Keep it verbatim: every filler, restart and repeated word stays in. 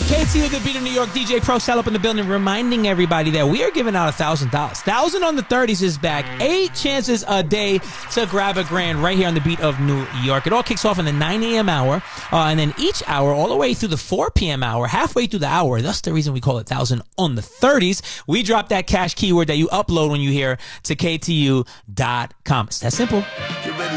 K T U, the Beat of New York, D J Pro Style up in the building, reminding everybody that we are giving out one thousand dollars. one thousand on the thirties is back. Eight chances a day to grab a grand right here on the Beat of New York. It all kicks off in the nine a.m. hour, uh, and then each hour all the way through the four p.m. hour, halfway through the hour. That's the reason we call it one thousand on the thirties. We drop that cash keyword that you upload when you hear to K T U dot com. It's that simple.